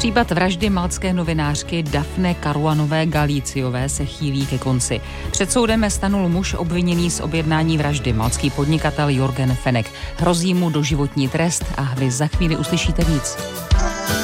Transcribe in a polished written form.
Případ vraždy maltské novinářky Daphne Caruanové Galiziové se chýlí ke konci. Před soudem stanul muž obviněný z objednání vraždy, maltský podnikatel Jorgen Fenek. Hrozí mu doživotní trest a vy za chvíli uslyšíte víc.